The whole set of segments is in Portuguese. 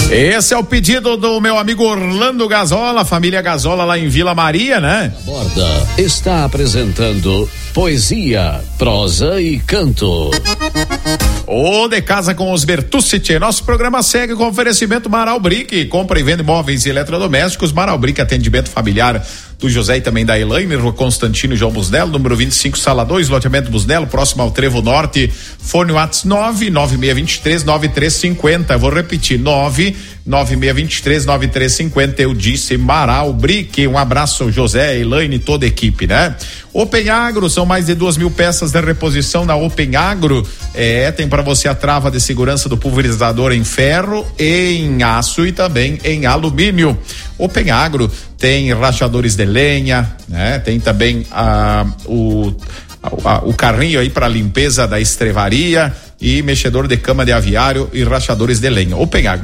Esse é o pedido do meu amigo Orlando Gazola, família Gazola lá em Vila Maria, né? A Borda está apresentando poesia, prosa e canto. O De Casa com os Bertucci. Nosso programa segue com oferecimento Marau Brick, compra e vende móveis e eletrodomésticos. Marau Brick, atendimento familiar do José e também da Elaine, Rua Constantino João Busnello, número 25, sala 2, loteamento Busnello, próximo ao Trevo Norte. Fone WhatsApp 996239350. Vou repetir, 996239350. Eu disse Marau Brick. Um abraço, José, Elaine e toda a equipe, né? Open Agro, são mais de 2.000 peças de reposição na Open Agro. Tem para você a trava de segurança do pulverizador em ferro, em aço e também em alumínio. Open Agro tem rachadores de lenha, né? Tem também o carrinho aí para limpeza da estrevaria e mexedor de cama de aviário e rachadores de lenha. Open Agro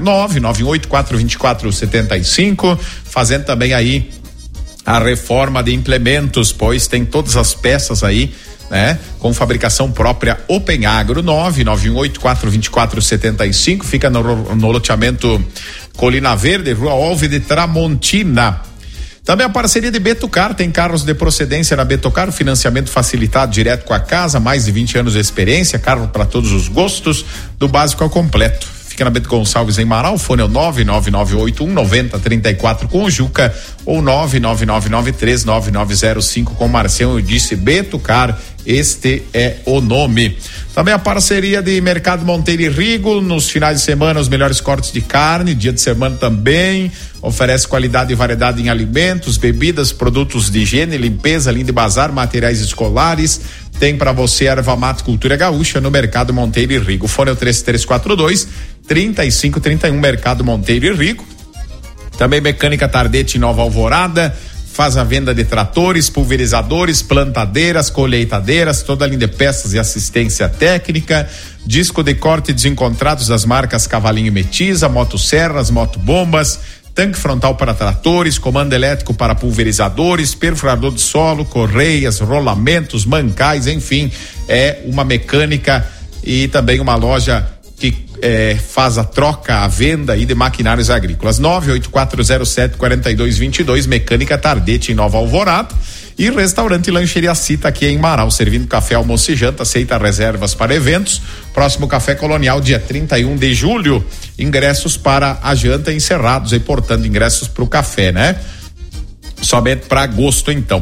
991842475, fazendo também aí a reforma de implementos, pois tem todas as peças aí, né? Com fabricação própria. Open Agro 991842475, fica no loteamento Colina Verde, Rua Alve de Tramontina. Também a parceria de Betocar, tem carros de procedência na Betocar, financiamento facilitado direto com a casa, mais de 20 anos de experiência, carro para todos os gostos, do básico ao completo. Fica na Bento Gonçalves em Marau, fone é o 999819034 com o Juca ou 999939905 com o Marcião. Eu disse Betocar, este é o nome. Também a parceria de Mercado Monteiro e Rigo, nos finais de semana os melhores cortes de carne, dia de semana também, oferece qualidade e variedade em alimentos, bebidas, produtos de higiene, limpeza, linha de bazar, materiais escolares. Tem para você erva mate cultura gaúcha no Mercado Monteiro e Rigo. Fone é o 3342-3531, Mercado Monteiro e Rigo. Também Mecânica Tardete em Nova Alvorada, faz a venda de tratores, pulverizadores, plantadeiras, colheitadeiras, toda a linha de peças e assistência técnica, disco de corte desencontrados das marcas Cavalinho e Metiza, motosserras, motobombas, tanque frontal para tratores, comando elétrico para pulverizadores, perfurador de solo, correias, rolamentos, mancais, enfim, é uma mecânica e também uma loja que faz a troca, a venda aí de maquinários agrícolas. 98407-4222, Mecânica Tardete em Nova Alvorada. E restaurante Lancheria Cita aqui em Marau, servindo café, almoço e janta, aceita reservas para eventos. Próximo Café Colonial, dia 31 de julho. Ingressos para a janta encerrados e, portanto, ingressos para o café, né? Somente para agosto, então.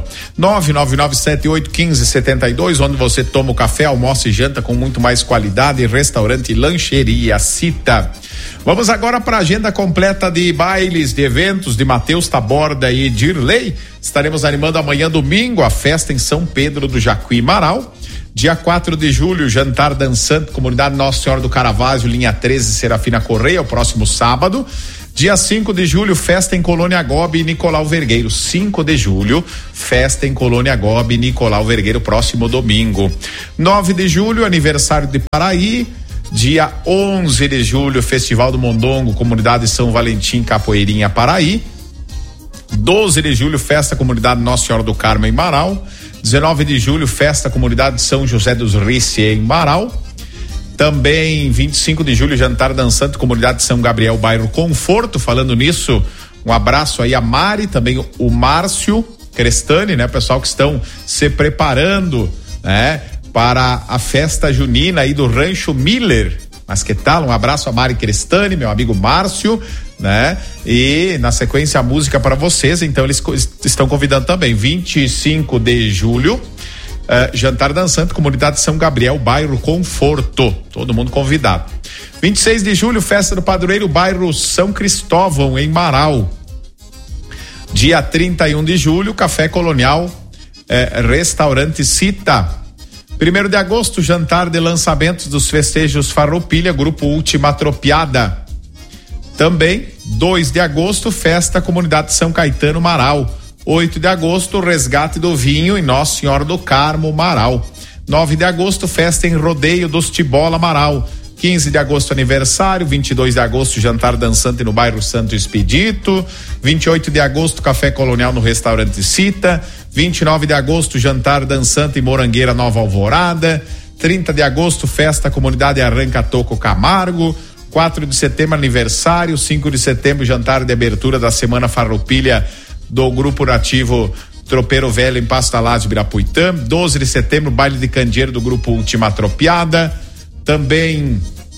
999781572, onde você toma o café, almoço e janta com muito mais qualidade. Restaurante Lancheria Cita. Vamos agora para a agenda completa de bailes, de eventos de Matheus Taborda e Dirley. Estaremos animando amanhã, domingo, a festa em São Pedro do Jacuí, Marau. Dia 4 de julho, jantar dançante, comunidade Nossa Senhora do Caravaggio, linha 13, Serafina Correia, o próximo sábado. Dia 5 de julho, festa em Colônia Gobi e Nicolau Vergueiro. 5 de julho, festa em Colônia Gobi e Nicolau Vergueiro, próximo domingo. 9 de julho, aniversário de Paraí. Dia 11 de julho, Festival do Mondongo, comunidade São Valentim, Capoeirinha, Paraí. 12 de julho, festa comunidade Nossa Senhora do Carmo em Marau. 19 de julho, festa comunidade São José dos Rice em Marau. Também 25 de julho, jantar dançante, comunidade São Gabriel, bairro Conforto. Falando nisso, um abraço aí a Mari, também o Márcio Crestani, né? Pessoal que estão se preparando, né? Para a festa junina aí do Rancho Miller. Mas que tal? Um abraço a Mari Crestani, meu amigo Márcio, né? E na sequência a música para vocês, então eles estão convidando também. 25 de julho, jantar dançante, comunidade São Gabriel, bairro Conforto, todo mundo convidado. 26 de julho, festa do padroeiro, bairro São Cristóvão, em Marau. Dia 31 de julho, café colonial, restaurante Cita. 1º de agosto, jantar de lançamentos dos festejos Farroupilha, grupo Última Tropiada. Também 2 de agosto, festa comunidade São Caetano, Marau. 8 de agosto, resgate do vinho em Nossa Senhora do Carmo, Marau. 9 de agosto, festa em Rodeio dos Tibola, Marau. 15 de agosto, aniversário. 22 de agosto, jantar dançante no bairro Santo Expedito. 28 de agosto, café colonial no restaurante Cita. 29 de agosto, jantar dançante em Morangueira, Nova Alvorada. 30 de agosto, festa comunidade Arranca Toco Camargo. 4 de setembro, aniversário. 5 de setembro, jantar de abertura da Semana Farroupilha do Grupo Nativo Tropeiro Velho em Pasto Alás, Ibirapuitã. 12 de setembro, baile de candeeiro do Grupo Última Tropiada. Também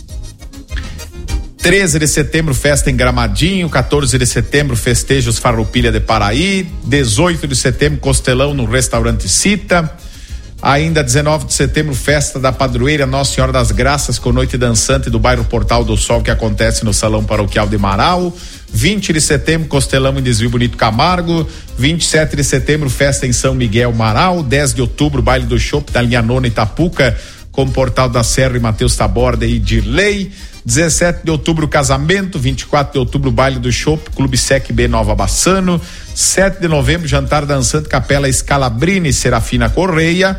13 de setembro, festa em Gramadinho. 14 de setembro, festejos Farroupilha de Paraí. 18 de setembro, costelão no restaurante Cita. Ainda 19 de setembro, festa da padroeira Nossa Senhora das Graças com noite dançante do bairro Portal do Sol, que acontece no Salão Paroquial de Marau. 20 de setembro, costelão em Desvio Bonito Camargo. 27 de setembro, festa em São Miguel Marau. 10 de outubro, baile do Chopp da linha Nona Itapuca com Portal da Serra e Matheus Taborda e Dirley. 17 de outubro, casamento. 24 de outubro, baile do Chopp, Clube Sec B Nova Bassano. 7 de novembro, jantar dançante Capela Scalabrini Serafina Correia.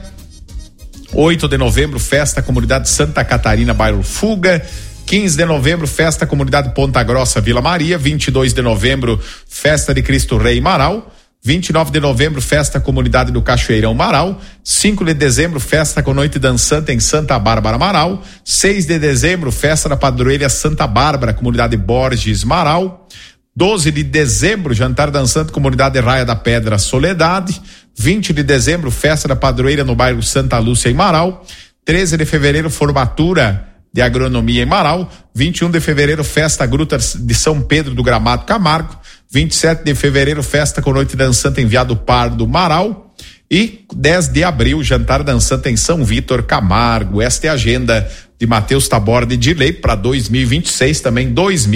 8 de novembro, festa Comunidade Santa Catarina, bairro Fuga. 15 de novembro, festa Comunidade Ponta Grossa, Vila Maria. 22 de novembro, festa de Cristo Rei Marau. 29 de novembro, festa Comunidade do Cachoeirão Marau. 5 de dezembro, festa com noite dançante em Santa Bárbara Marau. 6 de dezembro, festa da padroeira Santa Bárbara, Comunidade Borges Marau. 12 de dezembro, jantar dançante Comunidade Raia da Pedra Soledade. 20 de dezembro, festa da padroeira no bairro Santa Lúcia em Marau. 13 de fevereiro, formatura de agronomia em Marau. 21 de fevereiro, festa Gruta de São Pedro do Gramado Camargo. 27 de fevereiro, festa com noite dançante em Viado Pardo Marau. E 10 de abril, jantar dançante em São Vítor Camargo. Esta é a agenda de Matheus Taborda e Dirley para 2026, também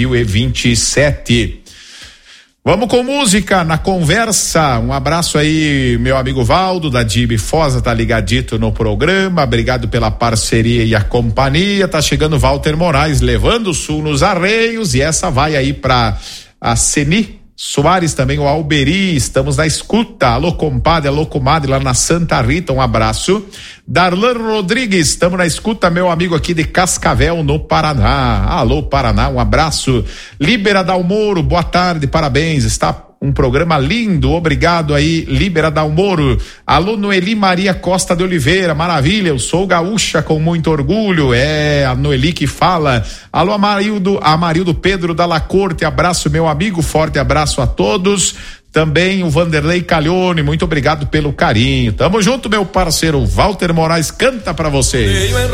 2027. Vamos com música na conversa. Um abraço aí, meu amigo Valdo da Dib Fosa, tá ligadito no programa. Obrigado pela parceria e a companhia. Tá chegando Walter Moraes levando o sul nos arreios, e essa vai aí pra a Ceni Soares, também o Alberi. Estamos na escuta. Alô compadre, alô comadre lá na Santa Rita, um abraço. Darlan Rodrigues, estamos na escuta, meu amigo aqui de Cascavel, no Paraná. Alô Paraná, um abraço. Líbera Dalmoro, boa tarde, parabéns, está um programa lindo, obrigado aí, Líbera Dalmoro. Alô Noeli Maria Costa de Oliveira, maravilha, eu sou gaúcha com muito orgulho, é a Noeli que fala. Alô Amarildo Pedro da La Corte, abraço meu amigo, forte abraço a todos. Também o Vanderlei Calhone, muito obrigado pelo carinho. Tamo junto, meu parceiro Walter Moraes, canta pra você.